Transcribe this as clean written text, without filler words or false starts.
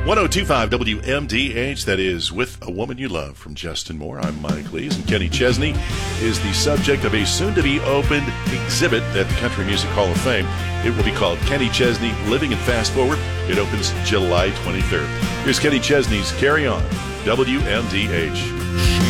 1025 WMDH, that is With a Woman You Love from Justin Moore. I'm Mike Lees, and Kenny Chesney is the subject of a soon-to-be-opened exhibit at the Country Music Hall of Fame. It will be called Kenny Chesney Living in Fast Forward. It opens July 23rd. Here's Kenny Chesney's Carry On, WMDH.